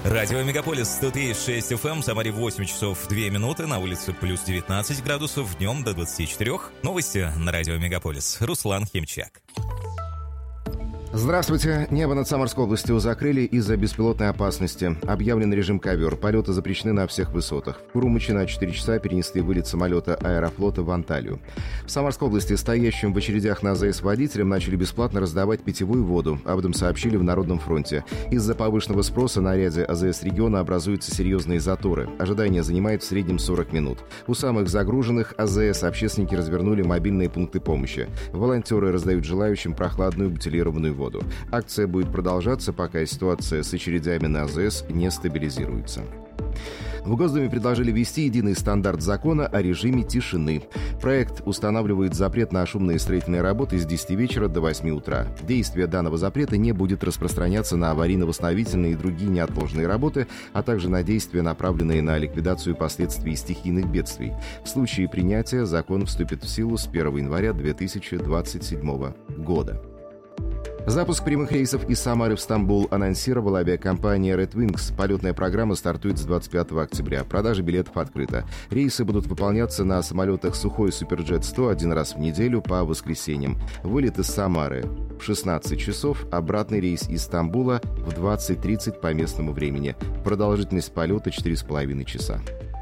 Радио Мегаполис 103.6 FM, в Самаре 8 часов 2 минуты, на улице плюс 19 градусов, днем до 24. Новости на Радио Мегаполис. Руслан Химчак. Здравствуйте. Небо над Самарской областью закрыли из-за беспилотной опасности. Объявлен режим ковер. Полеты запрещены на всех высотах. В Урумчи на 4 часа перенесли вылет самолета Аэрофлота в Анталию. В Самарской области стоящим в очередях на АЗС водителям начали бесплатно раздавать питьевую воду. Об этом сообщили в Народном фронте. Из-за повышенного спроса на ряде АЗС региона образуются серьезные заторы. Ожидание занимает в среднем 40 минут. У самых загруженных АЗС общественники развернули мобильные пункты помощи. Волонтеры раздают желающим прохладную бутилированную воду. Акция будет продолжаться, пока ситуация с очередями на АЗС не стабилизируется. В Госдуме предложили ввести единый стандарт закона о режиме тишины. Проект устанавливает запрет на шумные строительные работы с 10 вечера до 8 утра. Действие данного запрета не будет распространяться на аварийно-восстановительные и другие неотложные работы, а также на действия, направленные на ликвидацию последствий стихийных бедствий. В случае принятия закон вступит в силу с 1 января 2027 года. Запуск прямых рейсов из Самары в Стамбул анонсировала авиакомпания Red Wings. Полетная программа стартует с 25 октября. Продажа билетов открыта. Рейсы будут выполняться на самолетах Сухой Суперджет-100 один раз в неделю по воскресеньям. Вылет из Самары в 16 часов, обратный рейс из Стамбула в 20:30 по местному времени. Продолжительность полета 4,5 часа.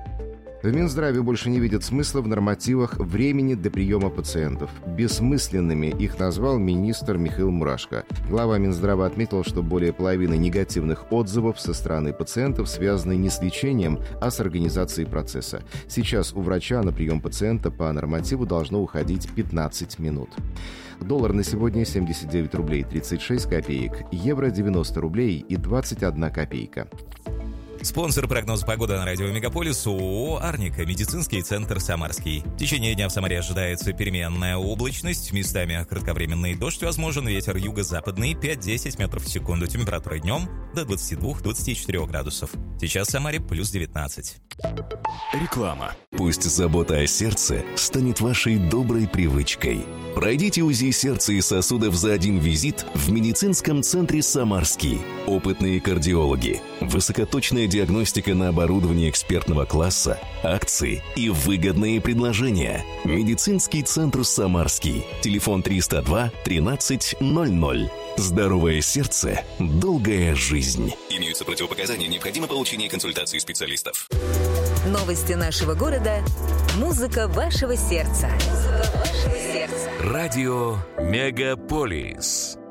В Минздраве больше не видят смысла в нормативах времени до приема пациентов. Бессмысленными их назвал министр Михаил Мурашко. Глава Минздрава отметил, что более половины негативных отзывов со стороны пациентов связаны не с лечением, а с организацией процесса. Сейчас у врача на прием пациента по нормативу должно уходить 15 минут. Доллар на сегодня 79 рублей 36 копеек, евро 90 рублей и 21 копейка. Спонсор прогноза погоды на Радио Мегаполис — ООО «Арника», медицинский центр «Самарский». В течение дня в Самаре ожидается переменная облачность, местами кратковременный дождь возможен, ветер юго-западный 5-10 метров в секунду, температура днем до 22-24 градусов. Сейчас в Самаре плюс 19. Реклама. Пусть забота о сердце станет вашей доброй привычкой. Пройдите УЗИ сердца и сосудов за один визит в медицинском центре «Самарский». Опытные кардиологи, высокоточная диагностика на оборудовании экспертного класса, акции и выгодные предложения. Медицинский центр «Самарский». Телефон 302 13 00. Здоровое сердце, долгая жизнь. Имеются противопоказания, необходимо получение консультации специалистов. Новости нашего города. Музыка вашего сердца. Радио Мегаполис.